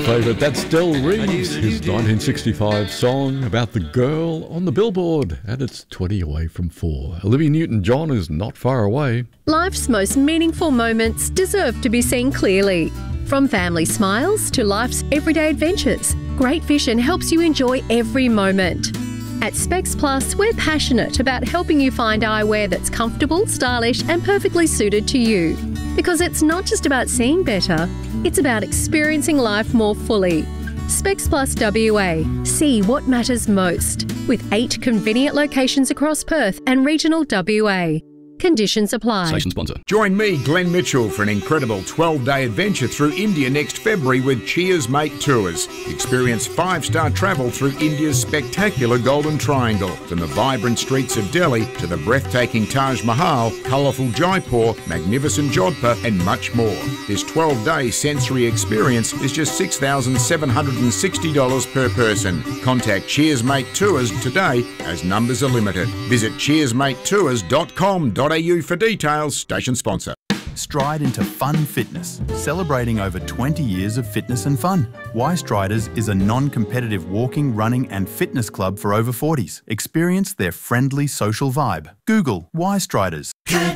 favourite. That's Del Reeves, his 1965 song about the girl on the billboard, and it's 20 away from 4. Olivia Newton-John is not far away. Life's most meaningful moments deserve to be seen clearly. From family smiles to life's everyday adventures, Great Vision helps you enjoy every moment. At Specs Plus, we're passionate about helping you find eyewear that's comfortable, stylish and perfectly suited to you. Because it's not just about seeing better, it's about experiencing life more fully. Specs Plus WA. See what matters most. With 8 convenient locations across Perth and regional WA. Conditions apply. Station sponsor. Join me, Glenn Mitchell, for an incredible 12-day adventure through India next February with Cheers Mate Tours. Experience 5-star travel through India's spectacular Golden Triangle, from the vibrant streets of Delhi to the breathtaking Taj Mahal, colourful Jaipur, magnificent Jodhpur and much more. This 12-day sensory experience is just $6,760 per person. Contact Cheers Mate Tours today as numbers are limited. Visit cheersmatetours.com.au for details. Station sponsor. Stride into fun fitness, celebrating over 20 years of fitness and fun. Y Striders is a non-competitive walking, running and fitness club for over 40s. Experience their friendly social vibe. Google Y Striders.